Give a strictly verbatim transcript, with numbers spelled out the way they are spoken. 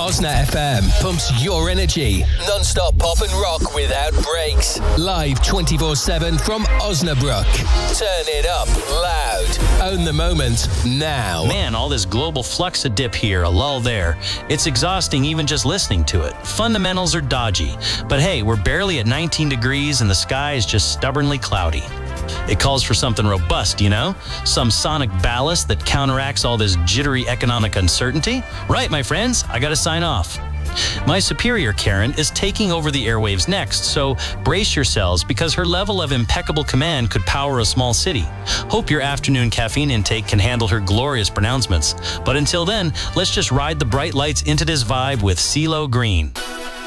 Osna F M pumps your energy. Non-stop pop and rock without breaks. Live twenty-four seven from Osnabrück. Turn it up loud. Own the moment now. Man, all this global flux, a dip here, a lull there. It's exhausting even just listening to it. Fundamentals are dodgy. But hey, we're barely at nineteen degrees and the sky is just stubbornly cloudy. It calls for something robust, you know? Some sonic ballast that counteracts all this jittery economic uncertainty. Right, my friends, I gotta sign off. My superior, Karen, is taking over the airwaves next, so brace yourselves because her level of impeccable command could power a small city. Hope your afternoon caffeine intake can handle her glorious pronouncements. But until then, let's just ride the bright lights into this vibe with CeeLo Green.